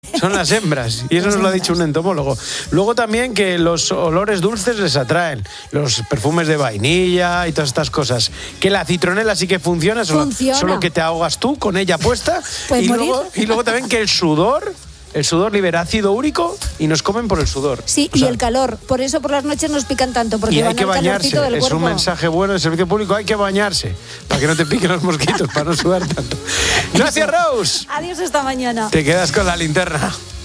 Son las hembras. Y eso nos lo ha dicho un entomólogo. Luego también que los olores dulces les atraen. Los perfumes de vainilla y todas estas cosas. Que la citronela sí que funciona. Solo que te ahogas tú con ella puesta. Y luego también que el sudor libera ácido úrico y nos comen por el sudor. Sí, y el calor. Por eso por las noches nos pican tanto, porque y van hay que al bañarse. calorcito del Es cuerpo. un mensaje bueno del servicio público. Hay que bañarse para que no te piquen los mosquitos, para no sudar tanto. Gracias, Rose. Adiós, hasta mañana. Te quedas con la linterna.